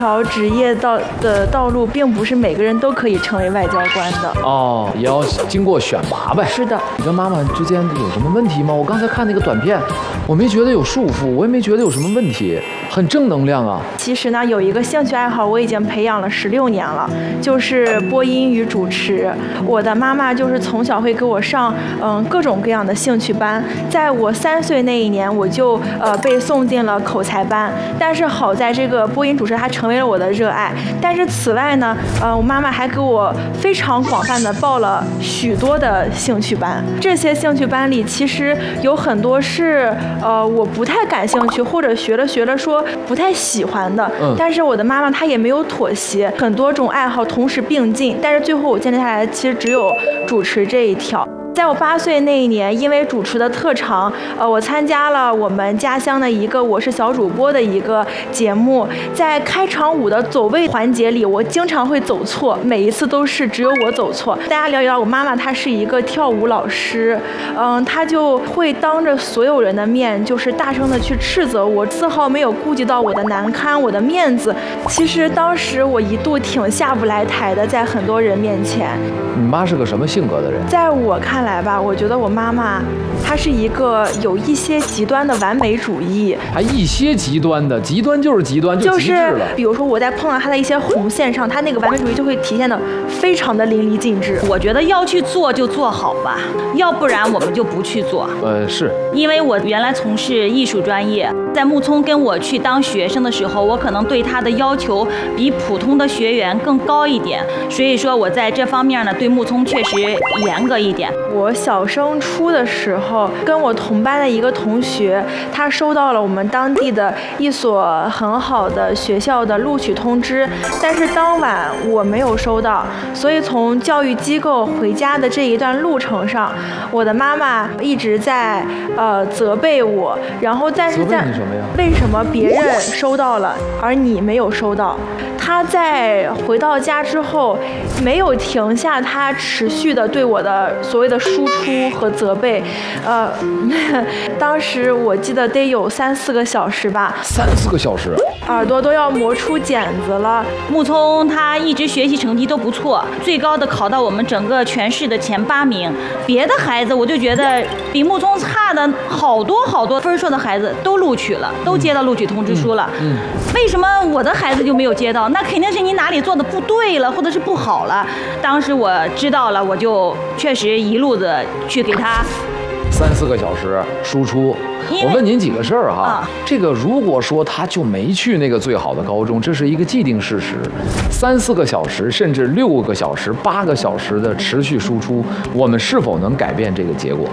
条职业道路，并不是每个人都可以成为外交官的。 哦，也要经过选拔呗。 是的。 你跟妈妈之间有什么问题吗？我刚才看那个短片，我没觉得有束缚，我也没觉得有什么问题，很正能量啊。 其实呢，有一个兴趣爱好我已经培养了16年了，就是播音与主持。我的妈妈就是从小会给我上各种各样的兴趣班，在我3岁那一年，我就被送进了口才班。但是好在这个播音主持它成为了我的热爱。但是此外呢，我妈妈还给我非常广泛的报了许多的兴趣班。这些兴趣班里其实有很多是我不太感兴趣，或者学了说不太喜欢的。但是我的妈妈她也没有妥协，很多种爱好同时并进。但是最后我坚持下来，其实只有主持这一条。在我8岁那一年，因为主持的特长，我参加了我们家乡的一个我是小主播的一个节目。在开场舞的走位环节里，我经常会走错，每一次都是只有我走错。大家了解到我妈妈她是一个跳舞老师，她就会当着所有人的面，就是大声的去斥责我，丝毫没有顾及到我的难堪、我的面子。其实当时我一度挺下不来台的，在很多人面前。 你妈是个什么性格的人？ 在我看来吧，我觉得我妈妈她是一个有一些极端的完美主义。 还一些极端的，极端就是极端，就极致了。 比如说我在碰到她的一些红线上，她那个完美主义就会体现的非常的淋漓尽致。 我觉得要去做就做好吧，要不然我们就不去做。 是因为我原来从事艺术专业，在木聪跟我去当学生的时候，我可能对他的要求比普通的学员更高一点，所以说我在这方面呢，对木聪确实严格一点。 我小升初的时候，跟我同班的一个同学，他收到了我们当地的一所很好的学校的录取通知，但是当晚我没有收到，所以从教育机构回家的这一段路程上，我的妈妈一直在责备我，然后但是在为什么别人收到了而你没有收到？他在回到家之后没有停下他持续的对我的所谓的输出和责备，当时我记得得有3、4个小时吧 ，3、4个小时， 耳朵都要磨出茧子了。 木聪他一直学习成绩都不错，最高的考到我们整个全市的前8名。别的孩子我就觉得比木聪差的好多分数的孩子都录取了，都接到录取通知书了。为什么我的孩子就没有接到？那肯定是你哪里做的不对了，或者是不好了。当时我知道了，我就确实一路子去给他 3、4个小时输出。我问您几个事儿哈，这个如果说他就没去那个最好的高中，这是一个既定事实。3、4个小时，甚至6个小时、8个小时的持续输出，我们是否能改变这个结果？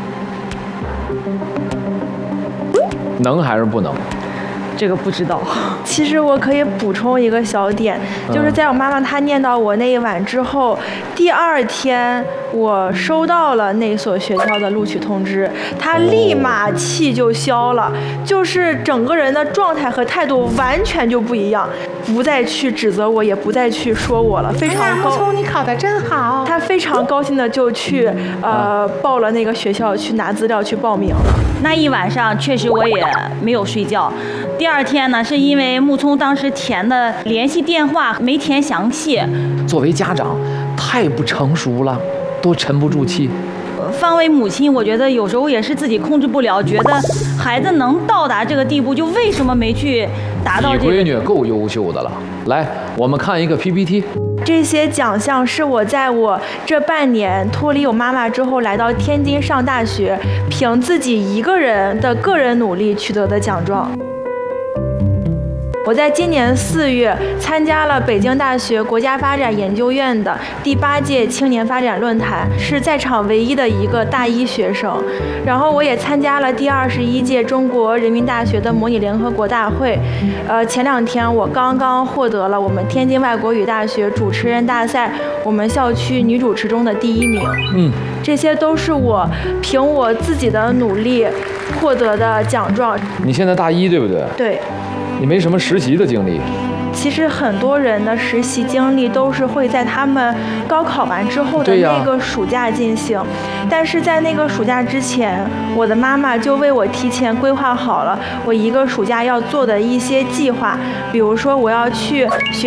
能还是不能？ 这个不知道。 其实我可以补充一个小点，就是在我妈妈她念叨我那一晚之后，第2天我收到了那所学校的录取通知，她立马气就消了，就是整个人的状态和态度完全就不一样，不再去指责我，也不再去说我了，非常高。 木聪，你考得真好。 她非常高兴的就去报了那个学校，去拿资料去报名了。 那一晚上确实我也没有睡觉。第2天呢，是因为木聪当时填的联系电话没填详细。 作为家长，太不成熟了，都沉不住气。 方为母亲，我觉得有时候也是自己控制不了，觉得孩子能到达这个地步，就为什么没去达到这个？ 你闺女够优秀的了。来，我们看一个 PPT。 这些奖项是我在我这半年脱离我妈妈之后，来到天津上大学，凭自己一个人的个人努力取得的奖状。我在今年4月参加了北京大学国家发展研究院的第8届青年发展论坛，是在场唯一的一个大1学生。然后我也参加了第21届中国人民大学的模拟联合国大会。前2天我刚刚获得了我们天津外国语大学主持人大赛我们校区女主持中的第1名。这些都是我凭我自己的努力获得的奖状。 你现在大1对不对？ 对。 你没什么实习的经历？ 其实很多人的实习经历都是会在他们高考完之后的那个暑假进行，但是在那个暑假之前，我的妈妈就为我提前规划好了我一个暑假要做的一些计划，比如说我要去学